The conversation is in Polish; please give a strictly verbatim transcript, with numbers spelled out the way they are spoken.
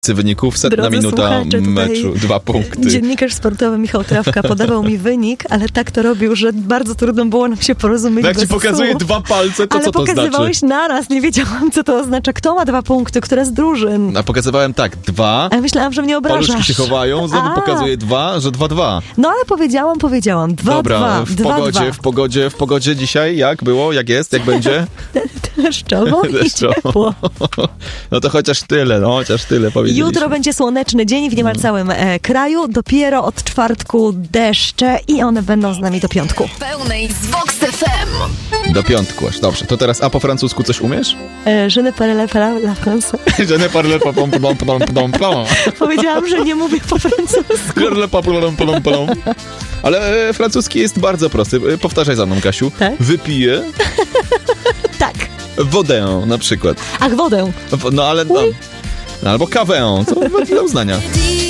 wyników, setna Drodzy minuta słuchacze, meczu, dwa punkty. Dziennikarz sportowy Michał Trawka podawał mi wynik, ale tak to robił, że bardzo trudno było nam się porozumieć. No jak bez ci pokazuje słów. dwa palce, to ale co to znaczy? pokazywałeś naraz, nie wiedziałam, co to oznacza. Kto ma dwa punkty, która z drużyn? A pokazywałem tak, dwa, A ja myślałam, że mnie obrażasz. paluszki się chowają, znowu A. pokazuje dwa, że dwa, dwa. No ale powiedziałam, powiedziałam. Dwa, Dobra, dwa. w dwa, pogodzie, dwa. w pogodzie, w pogodzie dzisiaj jak było, jak jest, jak będzie? Deszczowo i Deszczowo. ciepło. No to chociaż tyle, no chociaż tyle powiedzieliśmy. Jutro będzie słoneczny dzień w niemal całym e, kraju. Dopiero od czwartku deszcze i one będą z nami do piątku. Pełnej z Vox F M. Do piątku aż, dobrze. To teraz, a po francusku coś umiesz? E, je ne parle pas la France. Je ne parle pas pom pom pom pom pom. Powiedziałam, że nie mówię po francusku. Je ne parle pas pom pom. Ale e, francuski jest bardzo prosty. E, Powtarzaj za mną, Kasiu. Tak? Wypiję Tak. wodę na przykład. Ach, wodę. W- No ale... No, no, albo kawę, co do uznania.